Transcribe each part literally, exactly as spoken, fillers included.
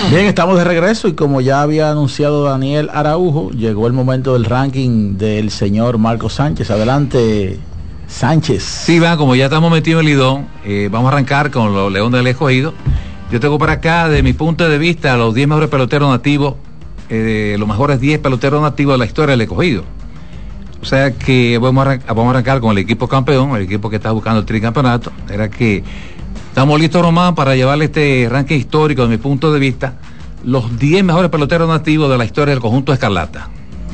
Bien, estamos de regreso y como ya había anunciado Daniel Araujo, llegó el momento del ranking del señor Marco Sánchez. Adelante, Sánchez. Sí, va, como ya estamos metidos en el Lidón, eh, vamos a arrancar con los Leones del Escogido. Yo tengo para acá, de mi punto de vista, los diez mejores peloteros nativos, eh, los mejores diez peloteros nativos de la historia del Escogido. O sea que vamos a, arrancar, vamos a arrancar con el equipo campeón, el equipo que está buscando el tricampeonato. Era que estamos listos, Román, para llevarle este ranking histórico, de mi punto de vista, los diez mejores peloteros nativos de la historia del conjunto Escarlata.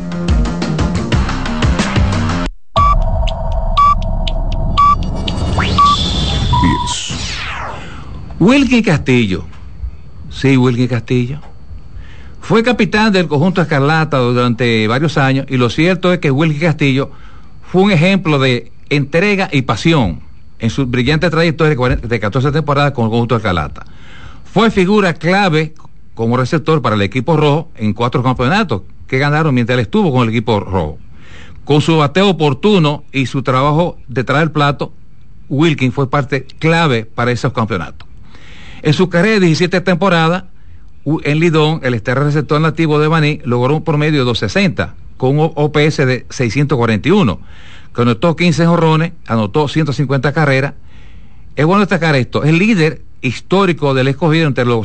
Wilkie Castillo. Sí, Wilkie Castillo. Fue capitán del conjunto Escarlata durante varios años y lo cierto es que Wilkie Castillo fue un ejemplo de entrega y pasión en su brillante trayectoria de catorce temporadas con el conjunto Escarlata. Fue figura clave como receptor para el equipo rojo en cuatro campeonatos que ganaron mientras él estuvo con el equipo rojo. Con su bateo oportuno y su trabajo detrás del plato, Wilkie fue parte clave para esos campeonatos. En su carrera de diecisiete temporadas, en Lidón, el estrella receptor nativo de Baní logró un promedio de doscientos sesenta con un O P S de seiscientos cuarenta y uno, que anotó quince jonrones, anotó ciento cincuenta carreras. Es bueno destacar esto, es líder histórico del Escogido entre los